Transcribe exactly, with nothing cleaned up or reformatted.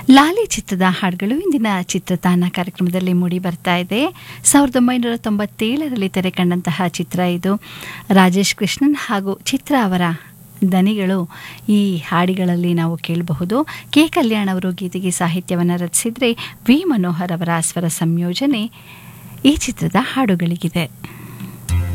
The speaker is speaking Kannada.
ಲಾಲಿ ಚಿತ್ರದ ಹಾಡುಗಳು ಇಂದಿನ ಚಿತ್ರತಾನ ಕಾರ್ಯಕ್ರಮದಲ್ಲಿ ಮೂಡಿ ಬರ್ತಾ ಇದೆ. ಸಾವಿರದ ಒಂಬೈನೂರ ತೊಂಬತ್ತೇಳರಲ್ಲಿ ತೆರೆ ಕಂಡಂತಹ ಚಿತ್ರ ಇದು. ರಾಜೇಶ್ ಕೃಷ್ಣನ್ ಹಾಗೂ ಚಿತ್ರ ಅವರ ದನಿಗಳು ಈ ಹಾಡಿಗಳಲ್ಲಿ ನಾವು ಕೇಳಬಹುದು. ಕೆ ಕಲ್ಯಾಣ್ ಅವರು ಗೀತೆಗೆ ಸಾಹಿತ್ಯವನ್ನು ರಚಿಸಿದರೆ ವಿ ಮನೋಹರ್ ಅವರ ಸ್ವರ ಸಂಯೋಜನೆ ಈ ಚಿತ್ರದ ಹಾಡುಗಳಿಗಿದೆ.